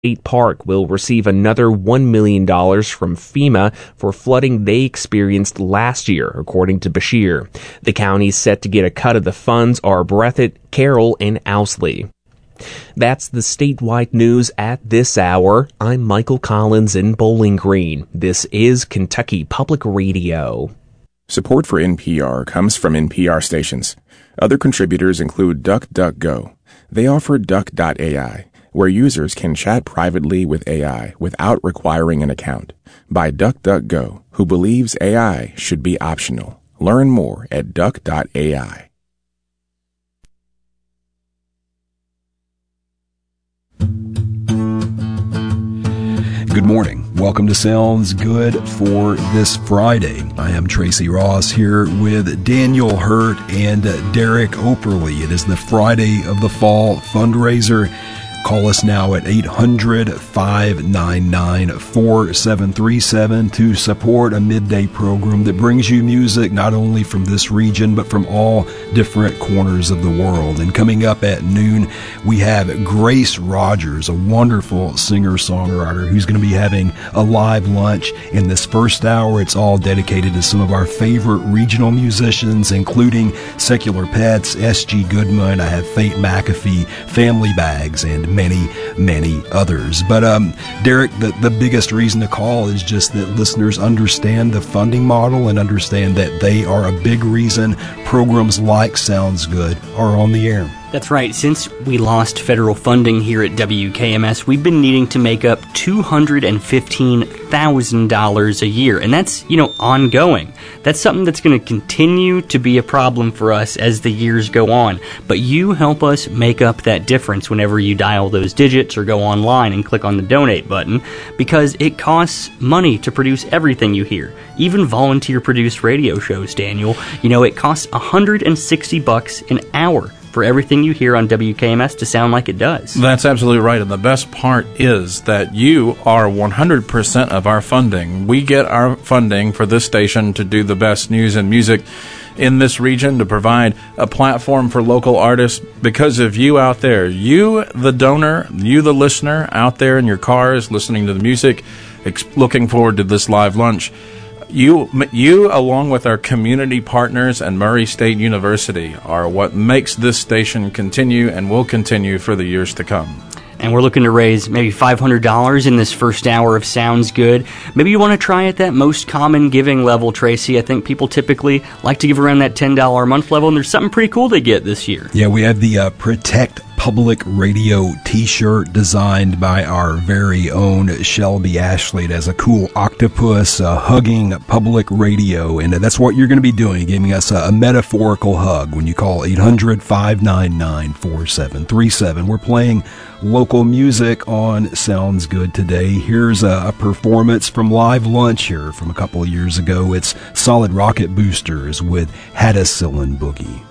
State Park will receive another $1 million from FEMA for flooding they experienced last year, according to Bashir. The counties set to get a cut of the funds are Breathitt, Carroll, and Owsley. That's the statewide news at this hour. I'm Michael Collins in Bowling Green. This is Kentucky Public Radio. Support for NPR comes from NPR stations. Other contributors include DuckDuckGo. They offer Duck.ai, where users can chat privately with AI without requiring an account. By DuckDuckGo, who believes AI should be optional. Learn more at Duck.ai. Good morning. Welcome to Sounds Good for this Friday. I am Tracy Ross here with Daniel Hurt and Derek Operly. It is the Friday of the Fall fundraiser. Call us now at 800-599-4737 to support a midday program that brings you music not only from this region but from all different corners of the world. And coming up at noon, we have Grace Rogers, a wonderful singer-songwriter who's going to be having a live lunch. In this first hour, it's all dedicated to some of our favorite regional musicians, including Secular Pets, S.G. Goodman, I have Fate McAfee, Family Bags, and many others. But Derek, the biggest reason to call is just that listeners understand the funding model and understand that they are a big reason programs like Sounds Good are on the air. That's right. Since we lost federal funding here at WKMS, we've been needing to make up $215,000 a year. And that's, ongoing. That's something that's going to continue to be a problem for us as the years go on. But you help us make up that difference whenever you dial those digits or go online and click on the donate button, because it costs money to produce everything you hear. Even volunteer-produced radio shows, Daniel. It costs $160 an hour for everything you hear on WKMS to sound like it does. That's absolutely right, and the best part is that you are 100% of our funding. We get our funding for this station to do the best news and music in this region, to provide a platform for local artists because of you out there. You, the donor, you, the listener, out there in your cars listening to the music, looking forward to this live lunch. You, along with our community partners and Murray State University, are what makes this station continue and will continue for the years to come. And we're looking to raise maybe $500 in this first hour of Sounds Good. Maybe you want to try at that most common giving level, Tracy. I think people typically like to give around that $10 a month level, and there's something pretty cool they get this year. Yeah, we have the Protect Public Radio t-shirt designed by our very own Shelby Ashley. It has a cool octopus hugging public radio, and that's what you're going to be doing, giving us a metaphorical hug when you call 800-599-4737. We're playing local music on Sounds Good today. Here's a performance from Live Lunch here from a couple of years ago. It's Solid Rocket Boosters with Hadacillin Boogie.